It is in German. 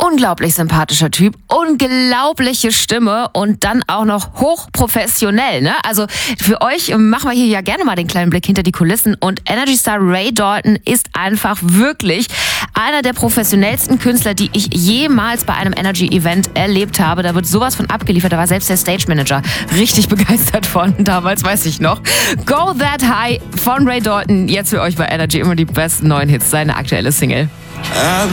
unglaublich sympathischer Typ, unglaubliche Stimme und dann auch noch hochprofessionell, ne? Also für euch machen wir hier ja gerne mal den kleinen Blick hinter die Kulissen und Energy Star Ray Dalton ist einfach wirklich einer der professionellsten Künstler, die ich jemals bei einem Energy-Event erlebt habe. Da wird sowas von abgeliefert, da war selbst der Stage-Manager richtig begeistert von, damals weiß ich noch. Go That High von Ray Dalton, jetzt für euch bei Energy immer die besten neuen Hits, seine aktuelle Single.